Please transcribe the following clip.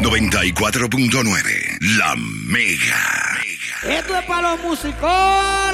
94.9, La Mega. Esto es para los músicos.